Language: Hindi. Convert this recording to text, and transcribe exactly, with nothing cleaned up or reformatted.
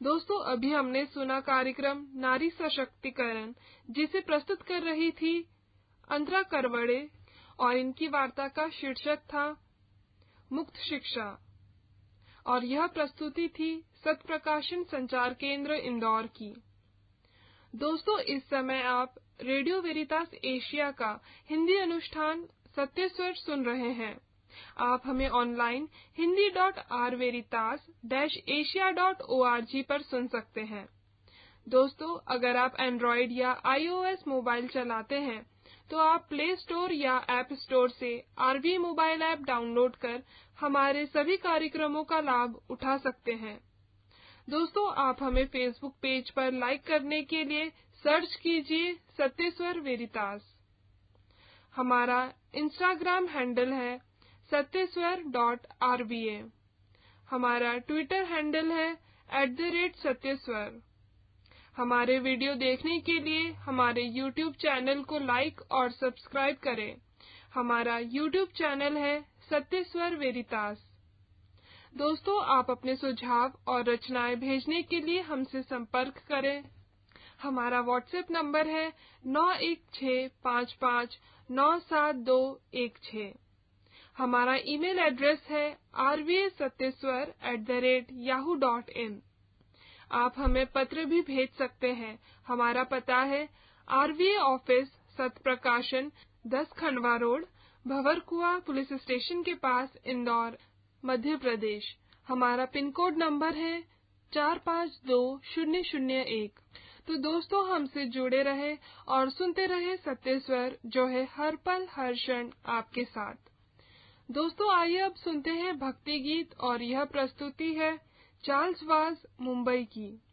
दोस्तों, अभी हमने सुना कार्यक्रम नारी सशक्तिकरण, जिसे प्रस्तुत कर रही थी अंतरा करवड़े, और इनकी वार्ता का शीर्षक था मुक्त शिक्षा, और यह प्रस्तुति थी सत्प्रकाशन संचार केंद्र इंदौर की। दोस्तों, इस समय आप रेडियो वेरितास एशिया का हिंदी अनुष्ठान सत्य स्वर सुन रहे हैं। आप हमें online Hindi dot are वेरितास dash Asia dot O R G पर सुन सकते हैं। दोस्तों, अगर आप एंड्रॉयड या आईओएस मोबाइल चलाते हैं तो आप प्ले स्टोर या ऐप स्टोर से आरवी मोबाइल ऐप डाउनलोड कर हमारे सभी कार्यक्रमों का लाभ उठा सकते हैं। दोस्तों, आप हमें फेसबुक पेज पर लाइक करने के लिए सर्च कीजिए सत्य स्वर वेरितास। हमारा इंस्टाग्राम हैंडल है सत्य स्वर डॉट आरवीए। हमारा ट्विटर हैंडल है एट द रेट सत्य स्वर। हमारे वीडियो देखने के लिए हमारे यूट्यूब चैनल को लाइक और सब्सक्राइब करें। हमारा यूट्यूब चैनल है सत्य स्वर वेरितास। दोस्तों, आप अपने सुझाव और रचनाएं भेजने के लिए हमसे संपर्क करें। हमारा व्हाट्सएप नंबर है नौ एक छः पाँच पाँच नौ सात दो एक छः। हमारा ईमेल एड्रेस है are V A सत्यस्वर at the rate Yahoo dot in. आप हमें पत्र भी भेज सकते हैं। हमारा पता है आरवीए ऑफिस, सत्प्रकाशन, दस Khandwa road, Bhanwarkuan police station के पास, इंदौर, मध्य प्रदेश। हमारा पिन कोड नंबर है चार पाँच दो शून्य शून्य एक। तो दोस्तों, हमसे जुड़े रहे और सुनते रहे सत्य स्वर, जो है हर पल हर क्षण आपके साथ। दोस्तों, आइए अब सुनते हैं भक्ति गीत, और यह प्रस्तुति है चार्ल्स वाज मुंबई की।